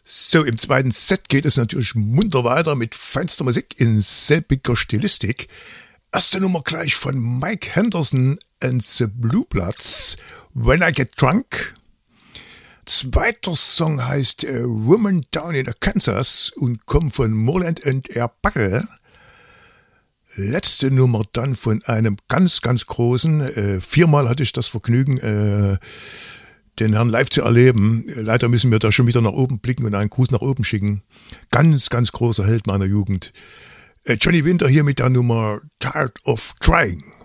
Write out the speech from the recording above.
So, im zweiten Set geht es natürlich munter weiter mit feinster Musik in selbiger Stilistik. Erste Nummer gleich von Mike Henderson and the Blue Bloods, When I Get Drunk. Zweiter Song heißt Woman Down in Kansas und kommt von Moreland and Air Buckle. Letzte Nummer dann von einem ganz, ganz großen. Viermal hatte ich das Vergnügen, den Herrn live zu erleben. Leider müssen wir da schon wieder nach oben blicken und einen Gruß nach oben schicken. Ganz, ganz großer Held meiner Jugend. Johnny Winter hier mit der Nummer Tired of Trying.